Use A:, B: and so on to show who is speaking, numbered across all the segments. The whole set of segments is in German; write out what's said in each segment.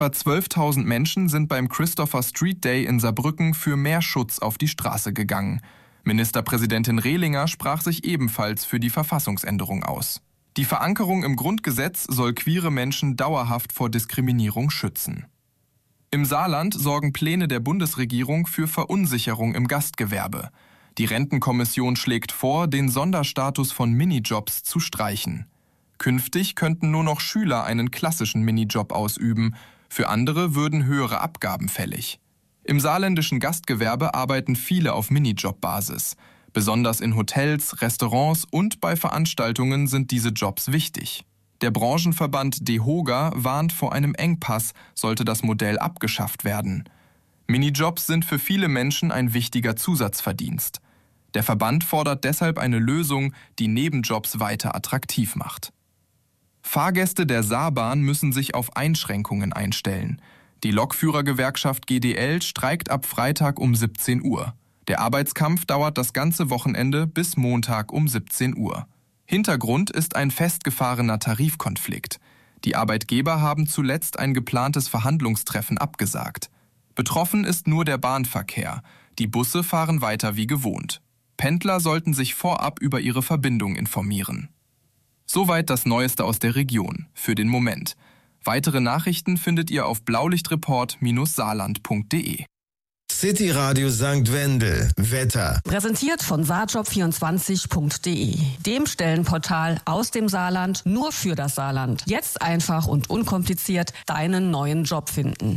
A: Etwa 12.000 Menschen sind beim Christopher Street Day in Saarbrücken für mehr Schutz auf die Straße gegangen. Ministerpräsidentin Rehlinger sprach sich ebenfalls für die Verfassungsänderung aus. Die Verankerung im Grundgesetz soll queere Menschen dauerhaft vor Diskriminierung schützen. Im Saarland sorgen Pläne der Bundesregierung für Verunsicherung im Gastgewerbe. Die Rentenkommission schlägt vor, den Sonderstatus von Minijobs zu streichen. Künftig könnten nur noch Schüler einen klassischen Minijob ausüben, für andere würden höhere Abgaben fällig. Im saarländischen Gastgewerbe arbeiten viele auf Minijob-Basis. Besonders in Hotels, Restaurants und bei Veranstaltungen sind diese Jobs wichtig. Der Branchenverband DEHOGA warnt vor einem Engpass, sollte das Modell abgeschafft werden. Minijobs sind für viele Menschen ein wichtiger Zusatzverdienst. Der Verband fordert deshalb eine Lösung, die Nebenjobs weiter attraktiv macht. Fahrgäste der Saarbahn müssen sich auf Einschränkungen einstellen. Die Lokführergewerkschaft GDL streikt ab Freitag um 17 Uhr. Der Arbeitskampf dauert das ganze Wochenende bis Montag um 17 Uhr. Hintergrund ist ein festgefahrener Tarifkonflikt. Die Arbeitgeber haben zuletzt ein geplantes Verhandlungstreffen abgesagt. Betroffen ist nur der Bahnverkehr. Die Busse fahren weiter wie gewohnt. Pendler sollten sich vorab über ihre Verbindung informieren. Soweit das Neueste aus der Region, für den Moment. Weitere Nachrichten findet ihr auf blaulichtreport-saarland.de.
B: City Radio St. Wendel. Wetter.
C: Präsentiert von saarjob24.de, dem Stellenportal aus dem Saarland nur für das Saarland. Jetzt einfach und unkompliziert deinen neuen Job finden.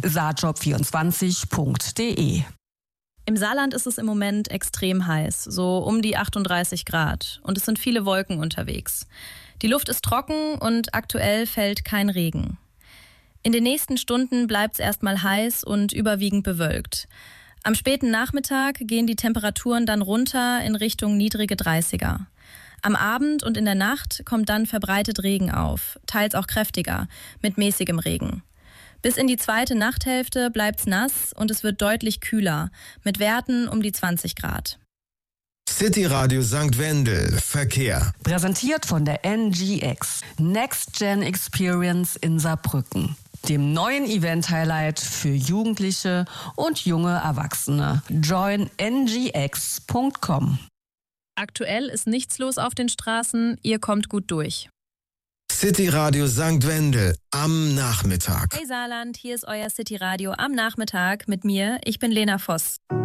C: saarjob24.de.
D: Im Saarland ist es im Moment extrem heiß, so um die 38 Grad. Und es sind viele Wolken unterwegs. Die Luft ist trocken und aktuell fällt kein Regen. In den nächsten Stunden bleibt es erstmal heiß und überwiegend bewölkt. Am späten Nachmittag gehen die Temperaturen dann runter in Richtung niedrige 30er. Am Abend und in der Nacht kommt dann verbreitet Regen auf, teils auch kräftiger, mit mäßigem Regen. Bis in die zweite Nachthälfte bleibt's nass und es wird deutlich kühler, mit Werten um die 20 Grad.
B: City Radio St. Wendel. Verkehr.
C: Präsentiert von der NGX, Next Gen Experience in Saarbrücken, dem neuen Event-Highlight für Jugendliche und junge Erwachsene. Join ngx.com.
D: Aktuell ist nichts los auf den Straßen, ihr kommt gut durch.
B: City Radio St. Wendel am Nachmittag.
D: Hey Saarland, hier ist euer City Radio am Nachmittag mit mir. Ich bin Lena Voss.